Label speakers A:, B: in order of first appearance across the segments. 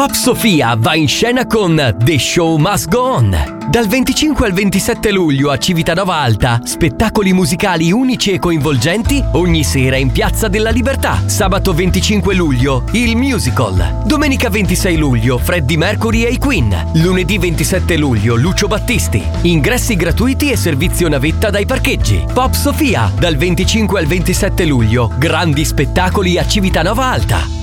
A: Pop Sofia va in scena con The Show Must Go On. Dal 25 al 27 luglio a Civitanova Alta, spettacoli musicali unici e coinvolgenti ogni sera in Piazza della Libertà. Sabato 25 luglio, il musical. Domenica 26 luglio, Freddie Mercury e i Queen. Lunedì 27 luglio, Lucio Battisti. Ingressi gratuiti e servizio navetta dai parcheggi. Pop Sofia, dal 25 al 27 luglio, grandi spettacoli a Civitanova Alta.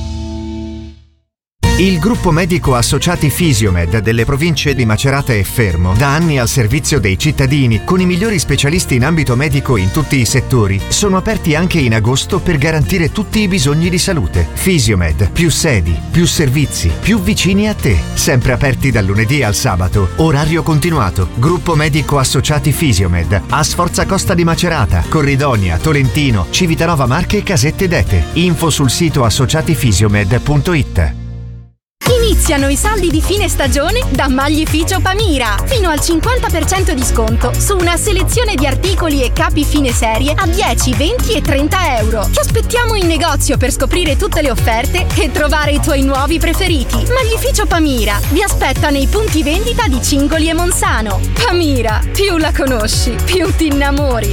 B: Il gruppo medico Associati Fisiomed delle province di Macerata e Fermo, da anni al servizio dei cittadini, con i migliori specialisti in ambito medico in tutti i settori, sono aperti anche in agosto per garantire tutti i bisogni di salute. Fisiomed, più sedi, più servizi, più vicini a te. Sempre aperti dal lunedì al sabato. Orario continuato. Gruppo medico Associati Fisiomed. A Sforza Costa di Macerata, Corridonia, Tolentino, Civitanova Marche e Casette d'Ete. Info sul sito associatifisiomed.it.
C: Iniziano i saldi di fine stagione da Maglificio Pamira. Fino al 50% di sconto su una selezione di articoli e capi fine serie a 10, 20 e 30 euro. Ti aspettiamo in negozio per scoprire tutte le offerte e trovare i tuoi nuovi preferiti. Maglificio Pamira vi aspetta nei punti vendita di Cingoli e Monsano. Pamira, più la conosci, più ti innamori.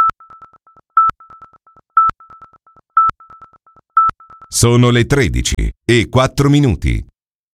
D: Sono le 13:04.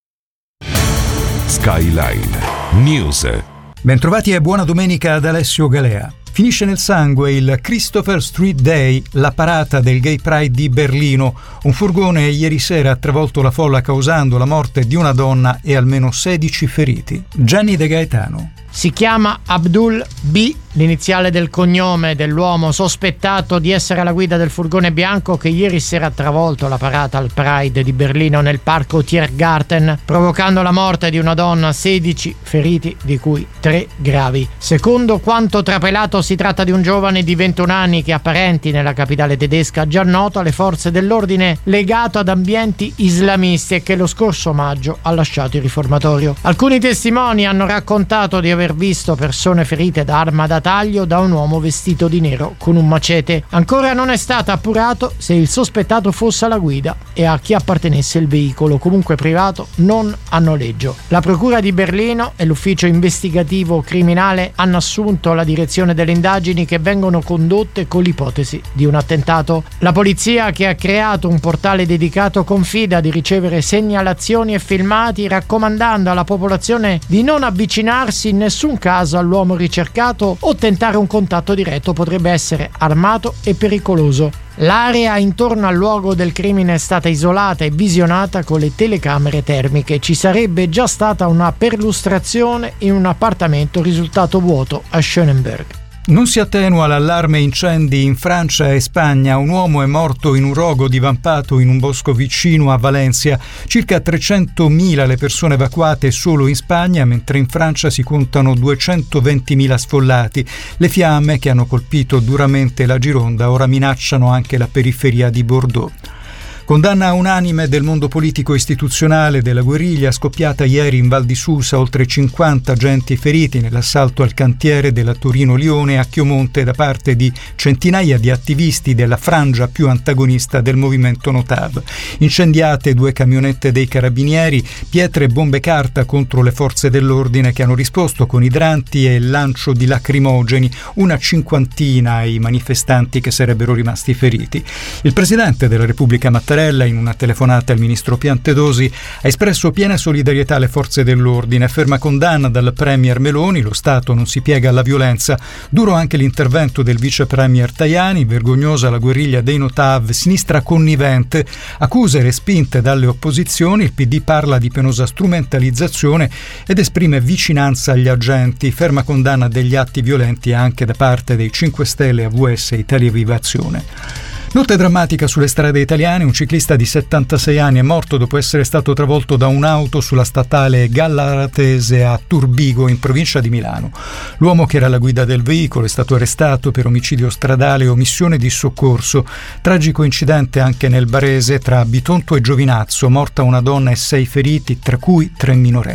D: Skyline News.
E: Bentrovati e buona domenica ad Alessio Galea. Finisce nel sangue il Christopher Street Day, la parata del Gay Pride di Berlino. Un furgone ieri sera ha travolto la folla causando la morte di una donna e almeno 16 feriti. Gianni De Gaetano.
F: Si chiama Abdul B, l'iniziale del cognome dell'uomo sospettato di essere alla guida del furgone bianco che ieri sera ha travolto la parata al Pride di Berlino nel parco Tiergarten, provocando la morte di una donna, 16 feriti, di cui 3 gravi. Secondo quanto trapelato, si tratta di un giovane di 21 anni che ha parenti nella capitale tedesca, già noto alle forze dell'ordine, legato ad ambienti islamisti e che lo scorso maggio ha lasciato il riformatorio. Alcuni testimoni hanno raccontato di aver visto persone ferite da arma da taglio da un uomo vestito di nero con un macete. Ancora non è stato appurato se il sospettato fosse alla guida e a chi appartenesse il veicolo, comunque privato, non a noleggio. La procura di Berlino e l'ufficio investigativo criminale hanno assunto la direzione delle indagini che vengono condotte con l'ipotesi di un attentato. La polizia, che ha creato un portale dedicato, confida di ricevere segnalazioni e filmati, raccomandando alla popolazione di non avvicinarsi in nessun caso all'uomo ricercato o tentare un contatto diretto, potrebbe essere armato e pericoloso. L'area intorno al luogo del crimine è stata isolata e visionata con le telecamere termiche. Ci sarebbe già stata una perlustrazione in un appartamento risultato vuoto a Schönenberg.
E: Non si attenua l'allarme incendi in Francia e Spagna. Un uomo è morto in un rogo divampato in un bosco vicino a Valencia. Circa 300.000 le persone evacuate solo in Spagna, mentre in Francia si contano 220.000 sfollati. Le fiamme che hanno colpito duramente la Gironda ora minacciano anche la periferia di Bordeaux. Condanna unanime del mondo politico istituzionale della guerriglia scoppiata ieri in Val di Susa, oltre 50 agenti feriti nell'assalto al cantiere della Torino-Lione a Chiomonte da parte di centinaia di attivisti della frangia più antagonista del movimento Notav. Incendiate 2 camionette dei carabinieri, pietre e bombe carta contro le forze dell'ordine che hanno risposto con idranti e lancio di lacrimogeni, una cinquantina ai manifestanti che sarebbero rimasti feriti. Il presidente della Repubblica Mattarella, in una telefonata al ministro Piantedosi, ha espresso piena solidarietà alle forze dell'ordine, ferma condanna dal premier Meloni, lo Stato non si piega alla violenza, duro anche l'intervento del vice premier Tajani, vergognosa la guerriglia dei Notav, sinistra connivente, accuse respinte dalle opposizioni, il PD parla di penosa strumentalizzazione ed esprime vicinanza agli agenti, ferma condanna degli atti violenti anche da parte dei 5 Stelle, AVS e Italia Viva Azione. Notte drammatica sulle strade italiane, un ciclista di 76 anni è morto dopo essere stato travolto da un'auto sulla statale Gallaratese a Turbigo, in provincia di Milano. L'uomo che era alla guida del veicolo è stato arrestato per omicidio stradale e omissione di soccorso. Tragico incidente anche nel Barese tra Bitonto e Giovinazzo, morta una donna e 6 feriti, tra cui 3 minorenni.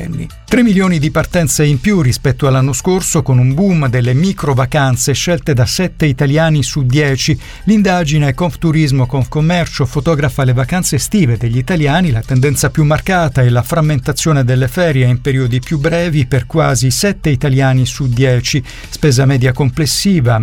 E: 3 milioni di partenze in più rispetto all'anno scorso, con un boom delle microvacanze scelte da 7 italiani su 10. L'indagine Confturismo Confcommercio fotografa le vacanze estive degli italiani. La tendenza più marcata è la frammentazione delle ferie in periodi più brevi per quasi 7 italiani su 10. Spesa media complessiva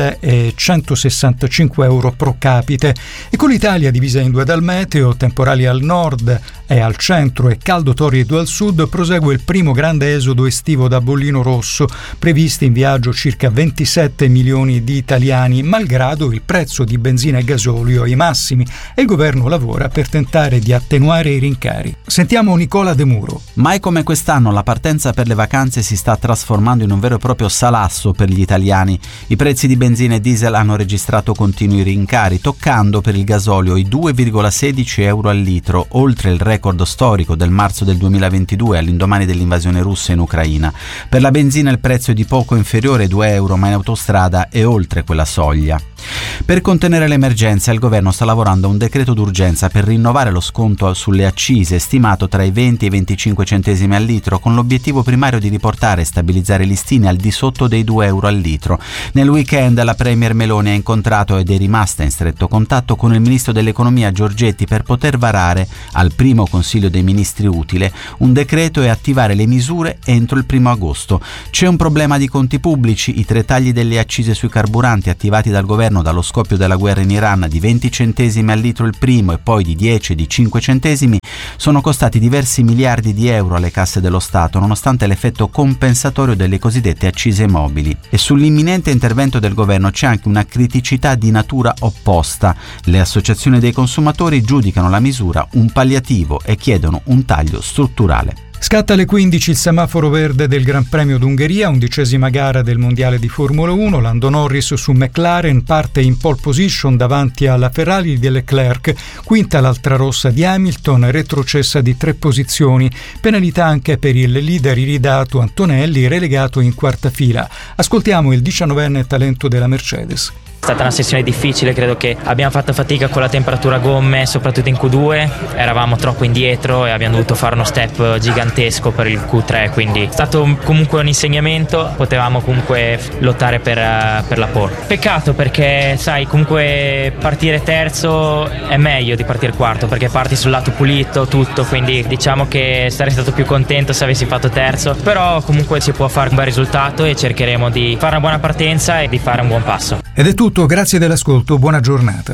E: 1.165 euro pro capite. E con l'Italia divisa in due dal meteo, temporali al nord e al centro e caldo torrido al sud, prosegue il primo grande esodo estivo da bollino rosso, previsti in viaggio circa 27 milioni di italiani, malgrado il prezzo di benzina e gasolio ai massimi, e il governo lavora per tentare di attenuare i rincari. Sentiamo Nicola De Muro.
G: Mai come quest'anno la partenza per le vacanze si sta trasformando in un vero e proprio salasso per gli italiani. I prezzi di benzina e diesel hanno registrato continui rincari, toccando per il gasolio i 2,16 euro al litro, oltre il record storico del marzo del 2022 all'indomani dell'invasione russa in Ucraina. Per la benzina il prezzo è di poco inferiore ai 2 euro, ma in autostrada è oltre quella soglia. Per contenere l'emergenza, il governo sta lavorando a un decreto d'urgenza per rinnovare lo sconto sulle accise, stimato tra i 20 e i 25 centesimi al litro, con l'obiettivo primario di riportare e stabilizzare i listini al di sotto dei 2 euro al litro. Nel weekend la premier Meloni ha incontrato ed è rimasta in stretto contatto con il ministro dell'economia Giorgetti per poter varare, al primo Consiglio dei Ministri utile, un decreto e attivare le misure entro il 1 agosto. C'è un problema di conti pubblici: i 3 tagli delle accise sui carburanti attivati dal governo dallo scoppio della guerra in Iran, di 20 centesimi al litro il primo e poi di 10 e di 5 centesimi, sono costati diversi miliardi di euro alle casse dello Stato, nonostante l'effetto compensatorio delle cosiddette accise mobili. E sull'imminente intervento del governo c'è anche una criticità di natura opposta. Le associazioni dei consumatori giudicano la misura un palliativo e chiedono un taglio strutturale.
E: Scatta alle 15 il semaforo verde del Gran Premio d'Ungheria, 11ª gara del Mondiale di Formula 1. Lando Norris su McLaren parte in pole position davanti alla Ferrari di Leclerc, quinta l'altra rossa di Hamilton, retrocessa di 3 posizioni. Penalità anche per il leader iridato Antonelli, relegato in quarta fila. Ascoltiamo il 19enne talento della Mercedes.
H: È stata una sessione difficile, credo che abbiamo fatto fatica con la temperatura gomme, soprattutto in Q2, eravamo troppo indietro e abbiamo dovuto fare uno step gigantesco per il Q3, quindi è stato comunque un insegnamento, potevamo comunque lottare per la pole. Peccato perché sai, comunque partire terzo è meglio di partire quarto, perché parti sul lato pulito tutto, quindi diciamo che sarei stato più contento se avessi fatto terzo, però comunque si può fare un bel risultato e cercheremo di fare una buona partenza e di fare un buon passo.
E: Ed è tutto, grazie dell'ascolto, buona giornata.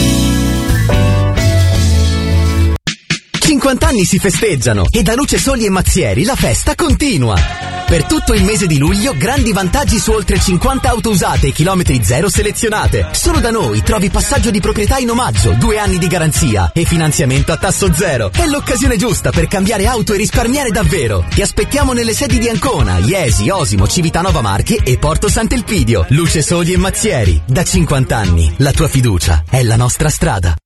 I: 50 anni si festeggiano e da Luce Soli e Mazzieri la festa continua. Per tutto il mese di luglio, grandi vantaggi su oltre 50 auto usate e chilometri zero selezionate. Solo da noi trovi passaggio di proprietà in omaggio, 2 anni di garanzia e finanziamento a tasso zero. È l'occasione giusta per cambiare auto e risparmiare davvero. Ti aspettiamo nelle sedi di Ancona, Iesi, Osimo, Civitanova Marche e Porto Sant'Elpidio. Luce Soli e Mazzieri, da 50 anni la tua fiducia è la nostra strada.